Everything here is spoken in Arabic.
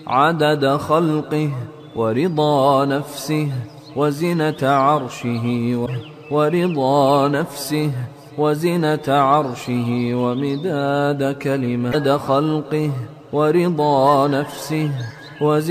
عدد خلقه ورضا نفسه وزنة عرشه ورضا نفسه وزنة عرشه ومداد كلمة خلقه ورضا نفسه